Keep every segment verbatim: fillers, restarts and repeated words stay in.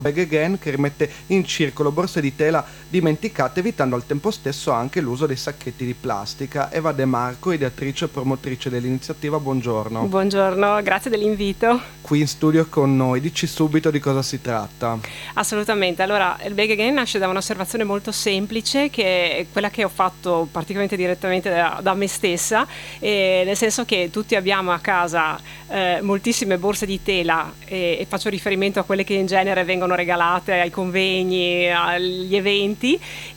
Bag Again, che rimette in circolo borse di tela dimenticate, evitando al tempo stesso anche l'uso dei sacchetti di plastica. Eva De Marco, ideatrice e promotrice dell'iniziativa, buongiorno. Buongiorno, grazie dell'invito. Qui in studio con noi, dici subito di cosa si tratta. Assolutamente, allora il Bag Again nasce da un'osservazione molto semplice, che è quella che ho fatto praticamente direttamente da, da me stessa, eh, nel senso che tutti abbiamo a casa eh, moltissime borse di tela, e, e faccio riferimento a quelle che in genere vengono regalate ai convegni, agli eventi,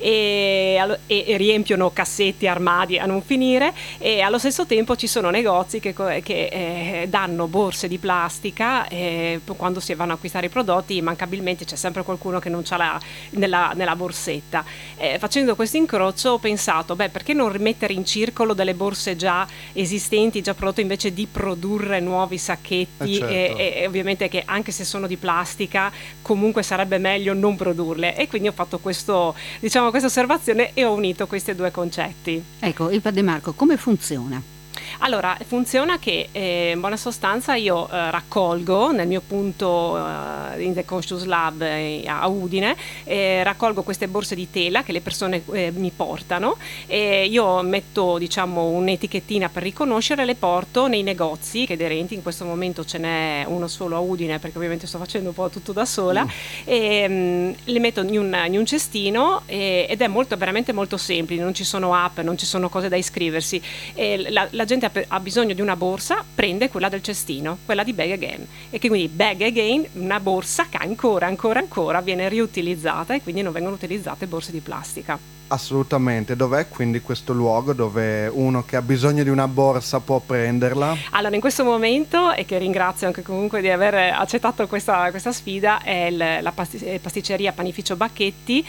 e, e, e riempiono cassetti, armadi a non finire, e allo stesso tempo ci sono negozi che, che eh, danno borse di plastica eh, quando si vanno a acquistare i prodotti. Immancabilmente c'è sempre qualcuno che non c'ha la, nella, nella borsetta. Eh, facendo questo incrocio ho pensato, beh, perché non rimettere in circolo delle borse già esistenti, già prodotte, invece di produrre nuovi sacchetti, eh certo. e, e ovviamente che anche se sono di plastica comunque sarebbe meglio non produrle, e quindi ho fatto questo, diciamo, questa osservazione e ho unito questi due concetti. Ecco, Eva De Marco, come funziona? Allora, funziona che eh, in buona sostanza io eh, raccolgo nel mio punto eh, in The Conscious Lab eh, a Udine, eh, raccolgo queste borse di tela che le persone eh, mi portano, e io metto, diciamo, un'etichettina per riconoscere, le porto nei negozi che aderenti. In questo momento ce n'è uno solo a Udine, perché ovviamente sto facendo un po' tutto da sola, mm. e mh, le metto in un, in un cestino, e, ed è molto, veramente molto semplice, non ci sono app, non ci sono cose da iscriversi, e la, la gente ha bisogno di una borsa, prende quella del cestino, quella di Bag Again, e che quindi Bag Again, una borsa che ancora ancora ancora viene riutilizzata, e quindi non vengono utilizzate borse di plastica. Assolutamente. Dov'è quindi questo luogo dove uno che ha bisogno di una borsa può prenderla? Allora, in questo momento, e che ringrazio anche comunque di aver accettato questa, questa sfida, è il, la pasti- pasticceria Panificio Bacchetti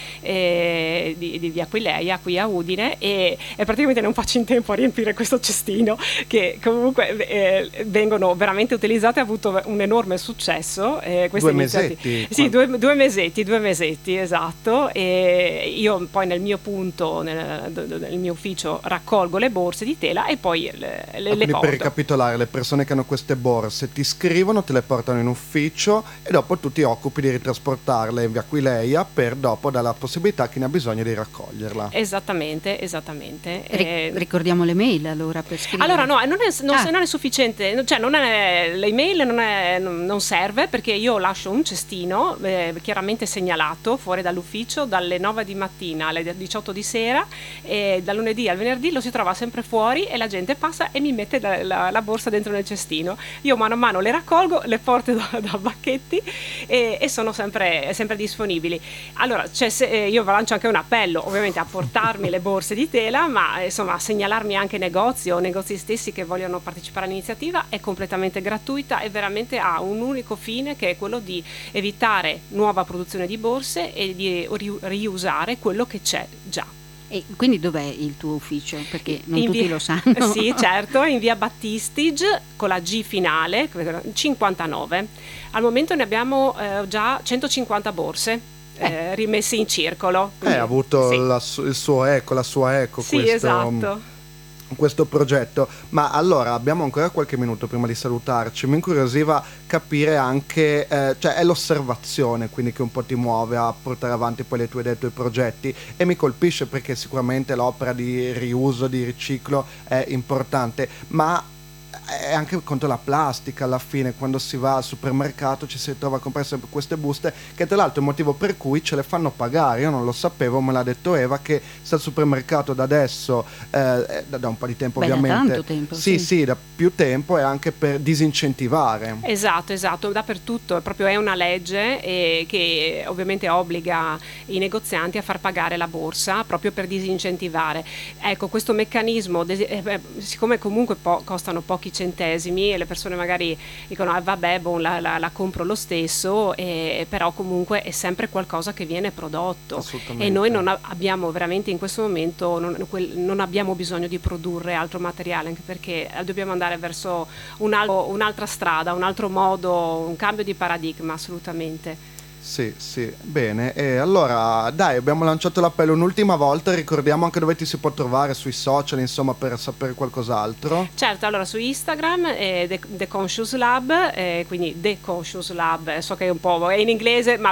eh, di, di via Aquileia, qui a Udine, e, e praticamente non faccio in tempo a riempire questo cestino, che comunque eh, vengono veramente utilizzate, ha avuto un enorme successo. Eh, due mesetti? Sì, due, due mesetti, due mesetti, esatto. E io poi nel mio punto, nel, nel mio ufficio, raccolgo le borse di tela e poi le, le, ah, le porto. Per ricapitolare, le persone che hanno queste borse ti scrivono, te le portano in ufficio, e dopo tu ti occupi di ritrasportarle in via Aquileia, per dopo dare la possibilità a chi ne ha bisogno di raccoglierla. Esattamente, esattamente. Ric- eh, ricordiamo le mail allora per scrivere. Allora no, non è, non, ah. non è sufficiente, cioè non è, l'email non, è, non serve, perché io lascio un cestino eh, chiaramente segnalato fuori dall'ufficio dalle nove di mattina alle diciotto di sera, e dal lunedì al venerdì lo si trova sempre fuori, e la gente passa e mi mette la, la, la borsa dentro nel cestino. Io mano a mano le raccolgo, le porto da, da Bacchetti, e, e sono sempre, sempre disponibili. Allora cioè, se, eh, io lancio anche un appello, ovviamente, a portarmi le borse di tela, ma insomma a segnalarmi anche negozi o negozi stessi che vogliono partecipare all'iniziativa. È completamente gratuita e veramente ha un unico fine, che è quello di evitare nuova produzione di borse e di ri- riusare quello che c'è già. E quindi dov'è il tuo ufficio? Perché non in tutti via, lo sanno. Sì, certo, in via Battistage con la G finale, cinquantanove. Al momento ne abbiamo eh, già centocinquanta borse eh. Eh, rimesse in circolo. Quindi, eh, ha avuto sì. la, il suo eco, la sua eco. Sì, questo, esatto. questo progetto. Ma allora abbiamo ancora qualche minuto prima di salutarci. Mi incuriosiva capire anche, eh, cioè è l'osservazione quindi che un po' ti muove a portare avanti poi le tue idee, i tuoi progetti, e mi colpisce perché sicuramente l'opera di riuso, di riciclo è importante, ma è anche contro la plastica. Alla fine, quando si va al supermercato, ci si trova a comprare sempre queste buste, che tra l'altro è il motivo per cui ce le fanno pagare. Io non lo sapevo, me l'ha detto Eva, che sta al supermercato da adesso, eh, da, da un po' di tempo. Beh, ovviamente da tanto tempo, sì, sì sì, da più tempo, e anche per disincentivare. Esatto, esatto, dappertutto, proprio è una legge eh, che ovviamente obbliga i negozianti a far pagare la borsa, proprio per disincentivare. Ecco, questo meccanismo, eh, siccome comunque po- costano pochi centesimi, e le persone magari dicono ah, vabbè, bon, la, la, la compro lo stesso, eh, però comunque è sempre qualcosa che viene prodotto, e noi non a- abbiamo veramente in questo momento non, quel, non abbiamo bisogno di produrre altro materiale, anche perché dobbiamo andare verso un altro, un'altra strada, un altro modo, un cambio di paradigma, assolutamente. Sì, sì, bene. E allora, dai, abbiamo lanciato l'appello un'ultima volta, ricordiamo anche dove ti si può trovare sui social, insomma, per sapere qualcos'altro. Certo, allora su Instagram è The, The Conscious Lab, eh, quindi The Conscious Lab, so che è un po' è in inglese, ma